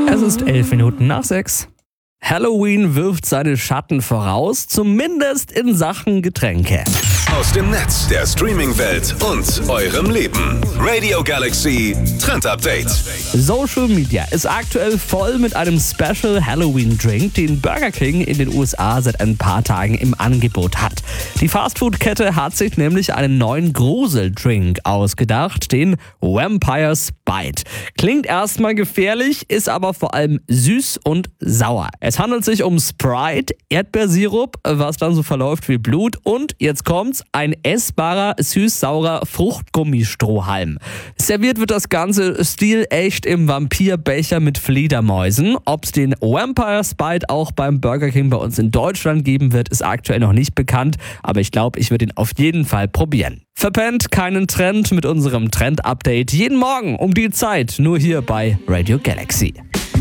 Es ist 6:11. Halloween wirft seine Schatten voraus, zumindest in Sachen Getränke. Aus dem Netz, der Streaming-Welt und eurem Leben. Radio Galaxy Trend Update. Social Media ist aktuell voll mit einem Special Halloween Drink, den Burger King in den USA seit ein paar Tagen im Angebot hat. Die Fastfood-Kette hat sich nämlich einen neuen Gruseldrink ausgedacht, den Vampire's Bite. Klingt erstmal gefährlich, ist aber vor allem süß und sauer. Es handelt sich um Sprite, Erdbeersirup, was dann so verläuft wie Blut und, jetzt kommt's, ein essbarer, süß-saurer Fruchtgummistrohhalm. Serviert wird das Ganze stilecht im Vampirbecher mit Fledermäusen. Ob's den Vampire's Bite auch beim Burger King bei uns in Deutschland geben wird, ist aktuell noch nicht bekannt, aber ich glaube, ich würde ihn auf jeden Fall probieren. Verpennt keinen Trend mit unserem Trend-Update jeden Morgen um die Zeit, nur hier bei Radio Galaxy.